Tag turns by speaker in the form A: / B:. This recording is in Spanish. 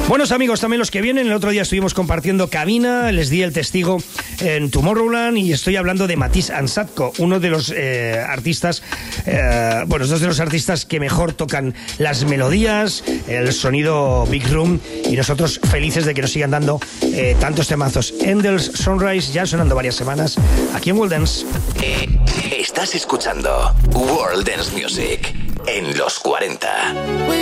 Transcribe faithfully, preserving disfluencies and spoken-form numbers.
A: Buenos amigos, también los que vienen. El otro día estuvimos compartiendo cabina, les di el testigo en Tomorrowland y estoy hablando de Matisse Ansatko, uno de los eh, artistas, eh, bueno, dos de los artistas que mejor tocan las melodías, el sonido Big Room, y nosotros felices de que nos sigan dando eh, tantos temazos. Endel's Sunrise, ya sonando varias semanas aquí en World Dance.
B: Eh, estás escuchando World Dance Music en los cuarenta.